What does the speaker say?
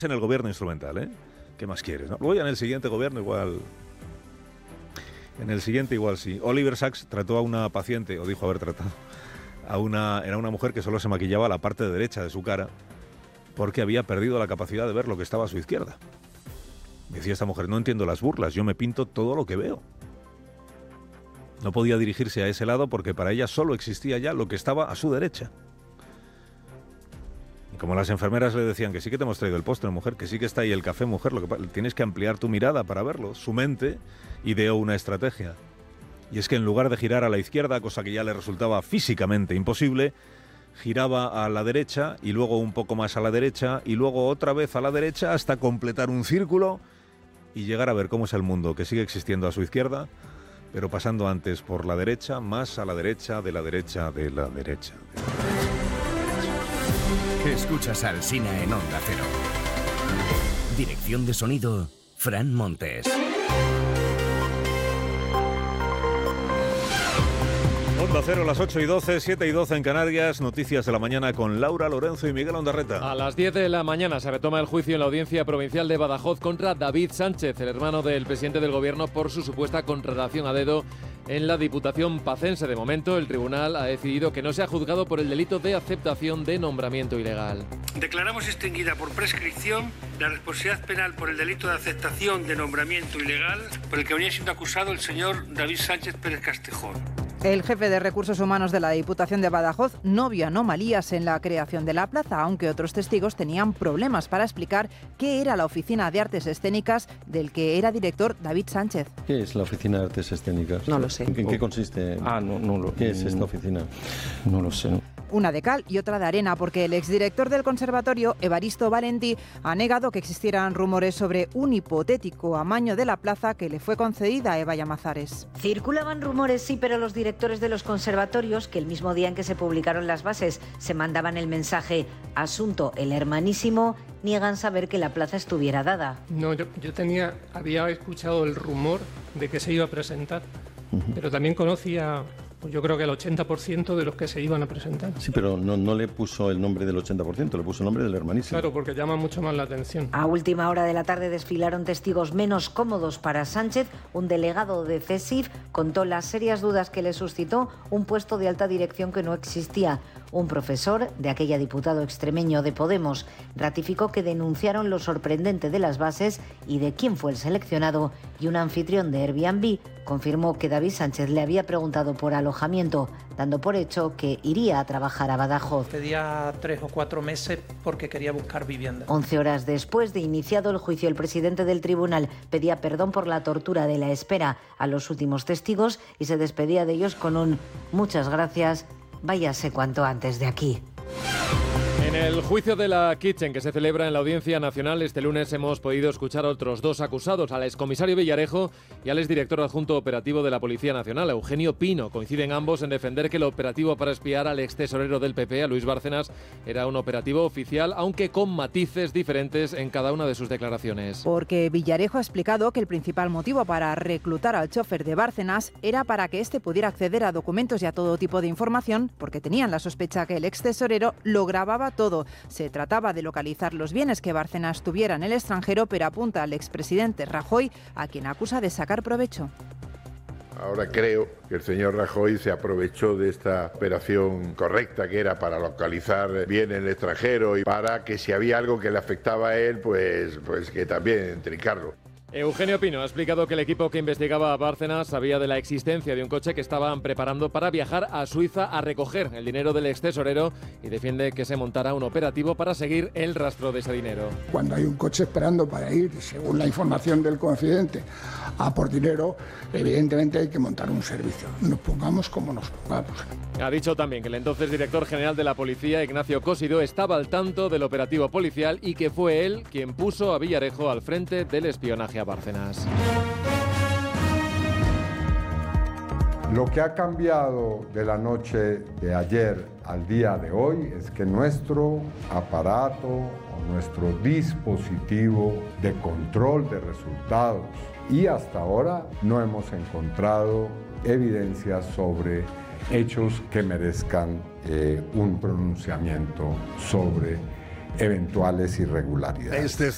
en el gobierno instrumental, ¿eh? ¿Qué más quieres, no? Luego ya en el siguiente gobierno igual... En el siguiente igual sí. Oliver Sacks trató a una paciente, o dijo haber tratado, era una mujer que solo se maquillaba la parte derecha de su cara porque había perdido la capacidad de ver lo que estaba a su izquierda. Decía esta mujer, no entiendo las burlas, yo me pinto todo lo que veo. No podía dirigirse a ese lado porque para ella solo existía ya lo que estaba a su derecha. Y como las enfermeras le decían que sí que te hemos traído el postre, mujer, que sí que está ahí el café, mujer, lo que tienes que ampliar tu mirada para verlo, su mente ideó una estrategia. Y es que en lugar de girar a la izquierda, cosa que ya le resultaba físicamente imposible, giraba a la derecha y luego un poco más a la derecha y luego otra vez a la derecha hasta completar un círculo y llegar a ver cómo es el mundo que sigue existiendo a su izquierda, pero pasando antes por la derecha, más a la derecha, de la derecha, de la derecha. Escuchas a Alsina en Onda Cero. Dirección de sonido, Fran Montes. Onda Cero, las 8:12, 7:12 en Canarias. Noticias de la mañana con Laura Lorenzo y Miguel Ondarreta. A las 10 de la mañana se retoma el juicio en la Audiencia Provincial de Badajoz contra David Sánchez, el hermano del presidente del Gobierno, por su supuesta contratación a dedo en la Diputación Pacense. De momento, el tribunal ha decidido que no se ha juzgado por el delito de aceptación de nombramiento ilegal. Declaramos extinguida por prescripción la responsabilidad penal por el delito de aceptación de nombramiento ilegal por el que venía siendo acusado el señor David Sánchez Pérez Castejón. El jefe de Recursos Humanos de la Diputación de Badajoz no vio anomalías en la creación de la plaza, aunque otros testigos tenían problemas para explicar qué era la Oficina de Artes Escénicas del que era director David Sánchez. ¿Qué es la Oficina de Artes Escénicas? No lo sé. ¿En qué consiste? ¿Qué es esta oficina? No lo sé. Una de cal y otra de arena, porque el exdirector del conservatorio, Evaristo Valentí, ha negado que existieran rumores sobre un hipotético amaño de la plaza que le fue concedida a Eva Llamazares. Circulaban rumores, sí, pero los directores de los conservatorios, que el mismo día en que se publicaron las bases se mandaban el mensaje «Asunto el hermanísimo», niegan saber que la plaza estuviera dada. No, yo había escuchado el rumor de que se iba a presentar, pero también conocía... Pues yo creo que el 80% de los que se iban a presentar. Sí, pero no le puso el nombre del 80%, le puso el nombre del hermanísimo. Claro, porque llama mucho más la atención. A última hora de la tarde desfilaron testigos menos cómodos para Sánchez. Un delegado de CESIF contó las serias dudas que le suscitó un puesto de alta dirección que no existía. Un profesor de aquella diputado extremeño de Podemos ratificó que denunciaron lo sorprendente de las bases y de quién fue el seleccionado, y un anfitrión de Airbnb confirmó que David Sánchez le había preguntado por alojamiento, dando por hecho que iría a trabajar a Badajoz. Pedía 3 o 4 meses porque quería buscar vivienda. 11 horas después de iniciado el juicio, el presidente del tribunal pedía perdón por la tortura de la espera a los últimos testigos y se despedía de ellos con un «muchas gracias, váyase cuanto antes de aquí». En el juicio de la Kitchen, que se celebra en la Audiencia Nacional, este lunes hemos podido escuchar a otros dos acusados, al excomisario Villarejo y al exdirector adjunto operativo de la Policía Nacional, Eugenio Pino. Coinciden ambos en defender que el operativo para espiar al extesorero del PP, a Luis Bárcenas, era un operativo oficial, aunque con matices diferentes en cada una de sus declaraciones. Porque Villarejo ha explicado que el principal motivo para reclutar al chofer de Bárcenas era para que éste pudiera acceder a documentos y a todo tipo de información, porque tenían la sospecha que el extesorero lo grababa todo. Se trataba de localizar los bienes que Bárcenas tuviera en el extranjero, pero apunta al expresidente Rajoy, a quien acusa de sacar provecho. Ahora creo que el señor Rajoy se aprovechó de esta operación correcta que era para localizar bien en el extranjero y para que si había algo que le afectaba a él, pues que también trincarlo. Eugenio Pino ha explicado que el equipo que investigaba a Bárcenas sabía de la existencia de un coche que estaban preparando para viajar a Suiza a recoger el dinero del extesorero y defiende que se montará un operativo para seguir el rastro de ese dinero. Cuando hay un coche esperando para ir, según la información del confidente, a por dinero, evidentemente hay que montar un servicio. Nos pongamos como nos pongamos. Ha dicho también que el entonces director general de la policía, Ignacio Cosidó, estaba al tanto del operativo policial y que fue él quien puso a Villarejo al frente del espionaje a Bárcenas. Lo que ha cambiado de la noche de ayer al día de hoy es que nuestro aparato o nuestro dispositivo de control de resultados y hasta ahora no hemos encontrado evidencias sobre hechos que merezcan un pronunciamiento sobre eventuales irregularidades.